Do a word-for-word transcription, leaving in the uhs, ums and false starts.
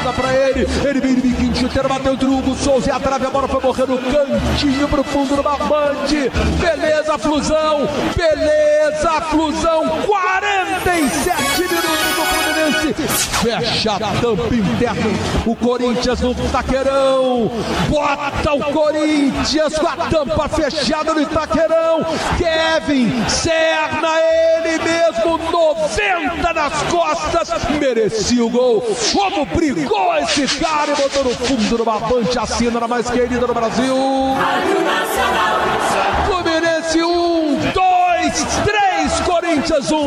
jogada pra ele. Ele veio de biquinho, chuteiro, bateu entre o Hugo Souza e a trave, a bola foi morrer no cantinho pro fundo do barbante. Beleza, Flusão. Beleza, Flusão. quarenta e sete minutos do Fluminense. Fecha a tampa interna. O Corinthians no Itaquerão. Bota o Corinthians com a tampa fechada no Itaquerão. Kevin Serna, ele mesmo, noventa nas costas. Merecia o gol. Como brigou esse cara e botou no fundo do barbante. A cena mais querida do Brasil. Fluminense um, dois, três, Corinthians um.